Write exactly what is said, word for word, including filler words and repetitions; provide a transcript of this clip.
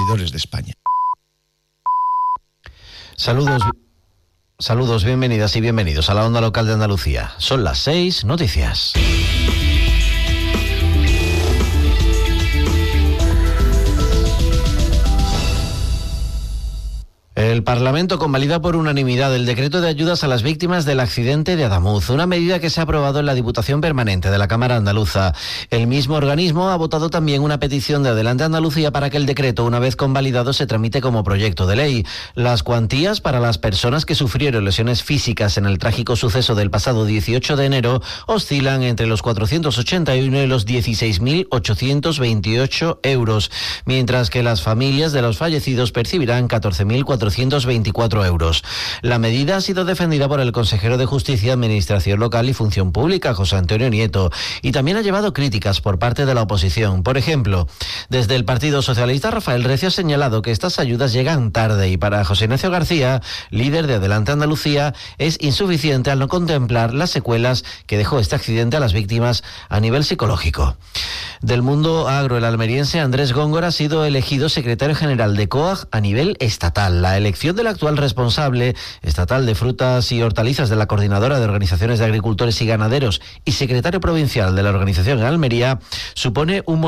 consumidores de España. Saludos, saludos, bienvenidas y bienvenidos a la Onda Local de Andalucía. Son las seis, noticias. El Parlamento convalida por unanimidad el decreto de ayudas a las víctimas del accidente de Adamuz, una medida que se ha aprobado en la Diputación Permanente de la Cámara Andaluza. El mismo organismo ha votado también una petición de Adelante Andalucía para que el decreto, una vez convalidado, se tramite como proyecto de ley. Las cuantías para las personas que sufrieron lesiones físicas en el trágico suceso del pasado dieciocho de enero oscilan entre los cuatrocientos ochenta y uno y los dieciséis mil ochocientos veintiocho euros, mientras que las familias de los fallecidos percibirán catorce mil cuatrocientos veinticuatro euros. La medida ha sido defendida por el consejero de Justicia, Administración Local y Función Pública, José Antonio Nieto, y también ha llevado críticas por parte de la oposición. Por ejemplo, desde el Partido Socialista, Rafael Recio ha señalado que estas ayudas llegan tarde y para José Ignacio García, líder de Adelante Andalucía, es insuficiente al no contemplar las secuelas que dejó este accidente a las víctimas a nivel psicológico. Del mundo agro, el almeriense Andrés Góngora ha sido elegido secretario general de C O A G a nivel estatal. La elección del actual responsable estatal de frutas y hortalizas de la Coordinadora de Organizaciones de Agricultores y Ganaderos y secretario provincial de la organización en Almería supone un